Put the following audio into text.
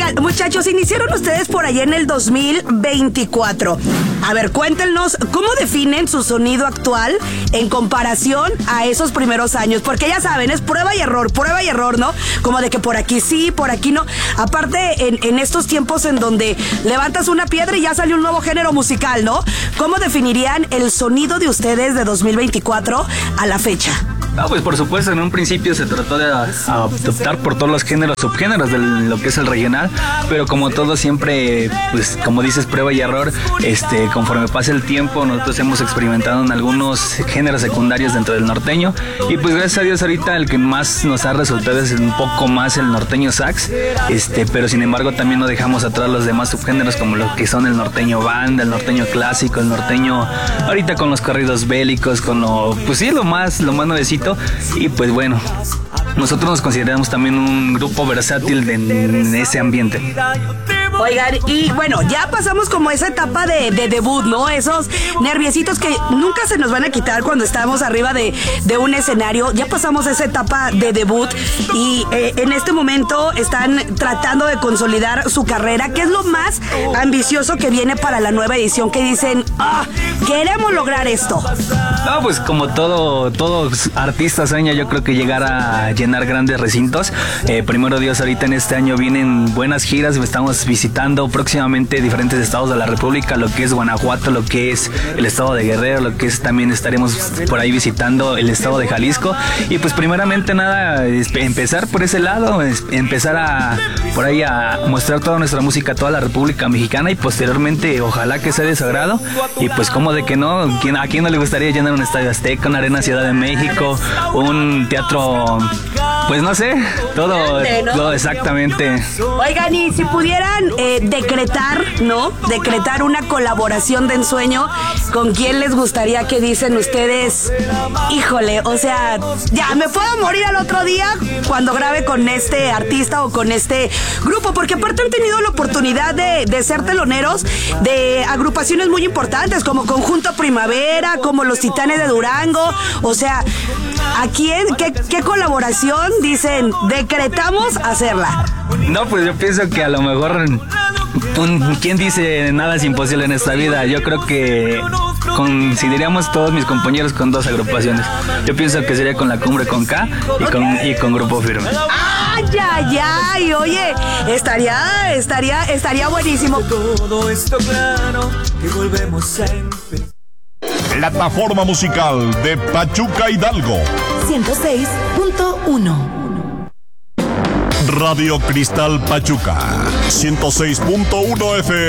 Muchachos, iniciaron ustedes por allá en el 2024. A ver, cuéntenos, ¿cómo definen su sonido actual en comparación a esos primeros años? Porque ya saben, es prueba y error, ¿no? Como de que por aquí sí, por aquí no. Aparte, en estos tiempos en donde levantas una piedra y ya sale un nuevo género musical, ¿no? ¿Cómo definirían el sonido de ustedes de 2024 a la fecha? No, pues por supuesto, en un principio se trató de optar por todos los géneros, subgéneros de lo que es el regional, pero como todo siempre, pues como dices, prueba y error, conforme pasa el tiempo, nosotros hemos experimentado en algunos géneros secundarios dentro del norteño, y pues gracias a Dios ahorita el que más nos ha resultado es un poco más el norteño sax, pero sin embargo también no dejamos atrás los demás subgéneros como lo que son el norteño banda, el norteño clásico, el norteño ahorita con los corridos bélicos, con lo más nuevecito. Y pues bueno, nosotros nos consideramos también un grupo versátil en ese ambiente. Oigan, y bueno, ya pasamos como esa etapa de debut, ¿no? Esos nerviositos que nunca se nos van a quitar cuando estamos arriba de un escenario. Ya pasamos esa etapa de debut y en este momento están tratando de consolidar su carrera. ¿Qué es lo más ambicioso que viene para la nueva edición? Que dicen, queremos lograr esto. No, pues como todos artistas sueña, yo creo que llegar a llenar grandes recintos. Primero Dios, ahorita en este año vienen buenas giras, estamos visitando próximamente diferentes estados de la República, lo que es Guanajuato, lo que es el estado de Guerrero, lo que es también estaremos por ahí visitando el estado de Jalisco, y pues primeramente nada, empezar por ese lado, empezar por ahí a mostrar toda nuestra música a toda la República Mexicana, y posteriormente ojalá que sea de su agrado, y pues como de que no, ¿a quién no le gustaría llenar un estadio Azteca, una arena Ciudad de México, un teatro, pues no sé, todo exactamente? Oigan, y si pudieran decretar una colaboración de ensueño, ¿con quién les gustaría? Que dicen ustedes, híjole, o sea, ya me puedo morir al otro día cuando grabe con este artista o con este grupo? Porque aparte han tenido la oportunidad de ser teloneros de agrupaciones muy importantes como Conjunto Primavera, como Los Titanes de Durango. O sea, ¿a quién? ¿Qué colaboración dicen? Decretamos hacerla. No, pues yo pienso que a lo mejor ¿quién dice nada es imposible en esta vida? Yo creo que coincidiríamos todos mis compañeros con dos agrupaciones. Yo pienso que sería con La Cumbre con K y con Grupo Firme. ¡Ay! Oye, estaría buenísimo. Todo esto claro que volvemos a empezar. Plataforma musical de Pachuca Hidalgo 106.1. Radio Cristal Pachuca 106.1 FM.